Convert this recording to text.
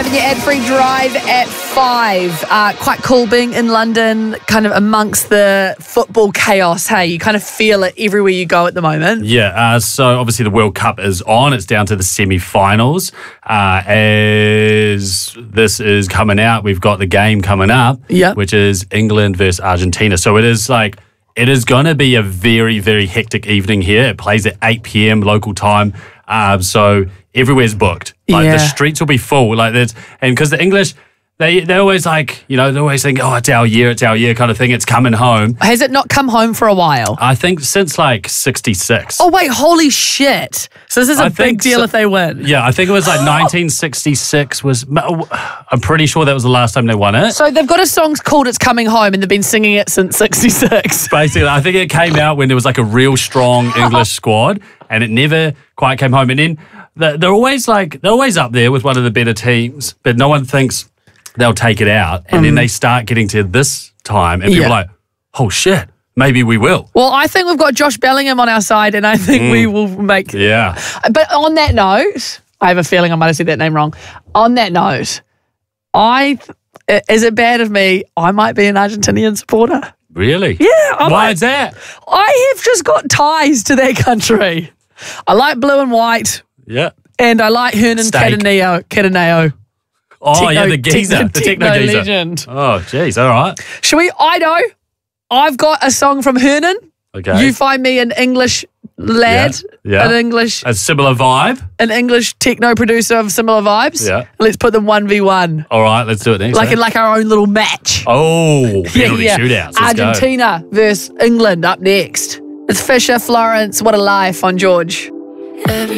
in your ad-free drive at 5. Quite cool being in London, kind of amongst the football chaos. Hey, you kind of feel it everywhere you go at the moment. Yeah, so obviously the World Cup is on. It's down to the semi-finals. As this is coming out, we've got the game coming up, which is England versus Argentina. So it is going to be a very, very hectic evening here. It plays at 8 p.m. local time. So everywhere's booked. The streets will be full. And because the English, they always they always think, oh, it's our year kind of thing. It's coming home. Has it not come home for a while? I think since 66. Oh, wait, holy shit. So this is a big deal if they win. Yeah, I think it was 1966 I'm pretty sure that was the last time they won it. So they've got a song called It's Coming Home and they've been singing it since 66. Basically, I think it came out when there was a real strong English squad and it never quite came home. And then they're always up there with one of the better teams, but no one thinks they'll take it out. And then they start getting to this time and people are like, oh shit, maybe we will. Well, I think we've got Josh Bellingham on our side and I think we will make... Yeah. But on that note, I have a feeling I might have said that name wrong. On that note, is it bad of me? I might be an Argentinian supporter. Really? Yeah. Why is that? I have just got ties to that country. I like blue and white. Yeah. And I like Hernan Cataneo. Oh, the geezer. The techno geezer. Legend. Oh, jeez. All right. Shall we? I've got a song from Hernan. Okay. You find me an English lad. Yeah. A similar vibe. An English techno producer of similar vibes. Yeah. Let's put them 1v1. All right, let's do it next. Like our own little match. Oh, penalty shootouts. Let's Argentina versus England up next. It's Fisher, Florence, What a Life on George.